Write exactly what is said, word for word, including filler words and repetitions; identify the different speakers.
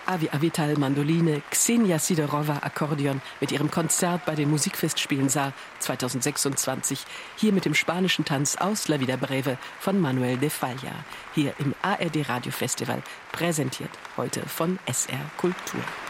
Speaker 1: Avi Avital Mandoline, Ksenia Sidorova Akkordeon mit ihrem Konzert bei den Musikfestspielen Saar zweitausendsechsundzwanzig. Hier mit dem spanischen Tanz aus La Vida Breve von Manuel de Falla. Hier im A R D Radiofestival, präsentiert heute von S R Kultur.